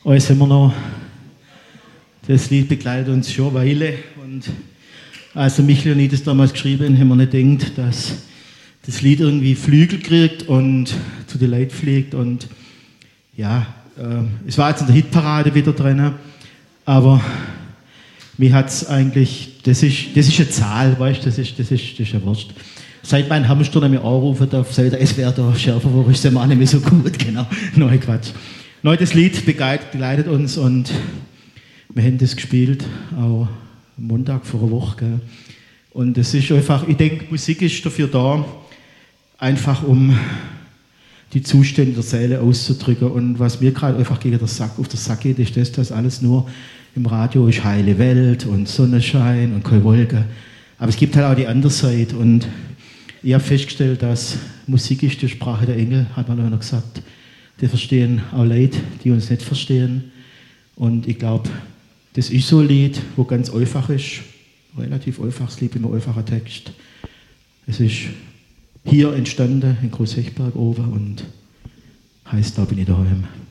Jetzt haben wir noch, das Lied begleitet uns schon eine Weile. Und als Michael und ich das damals geschrieben haben wir nicht gedacht, dass das Lied irgendwie Flügel kriegt und zu den Leuten fliegt. Und ja, es war jetzt in der Hitparade wieder drin, aber mir hat es eigentlich, das ist eine Zahl, weißt du, das ist ja wurscht. Seit mein Hamster mir anrufen darf, sagt er, es wäre da schärfer, wo ist der Mann nicht mehr so gut, genau. Nein, Quatsch. Das Lied begleitet uns und wir haben das gespielt, auch am Montag vor einer Woche. Gell. Und es ist einfach, ich denke, Musik ist dafür da, einfach um die Zustände der Seele auszudrücken. Und was mir gerade einfach auf den Sack geht, ist das, dass alles nur im Radio ist heile Welt und Sonnenschein und keine Wolke. Aber es gibt halt auch die andere Seite. Und ich habe festgestellt, dass Musik ist die Sprache der Engel, hat man noch gesagt. Die verstehen auch Leute, die uns nicht verstehen. Und ich glaube, das ist so ein Lied, wo ganz einfach ist, relativ einfaches Lied, immer einfacher Text. Es ist hier entstanden, in Großhechberg oben und heißt, da bin ich daheim.